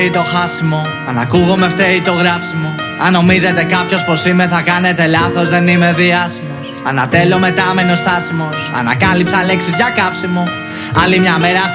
το χάσιμο. Αν ακούγομαι φταίει το γράψιμο. Αν νομίζετε κάποιος πως είμαι θα κάνετε λάθος, δεν είμαι διάσημος. Ανατέλω μετάμενο στάσιμος. Ανακάλυψα λέξεις για καύσιμο. Άλλη μια μέρα